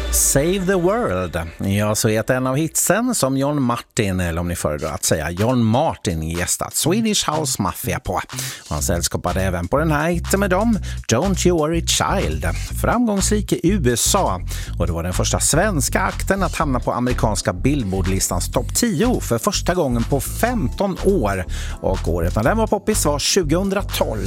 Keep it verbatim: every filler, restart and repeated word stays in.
Save the World. Ja, så är det en av hitsen som John Martin, eller om ni föredrar att säga John Martin, gästat Swedish House Mafia på. Han sällskapade även på den här hitten med dem, Don't You Worry Child. Framgångsrik i U S A, och det var den första svenska akten att hamna på amerikanska Billboard-listans topp tio för första gången på femton år. Och året när den var poppis var tjugohundratolv.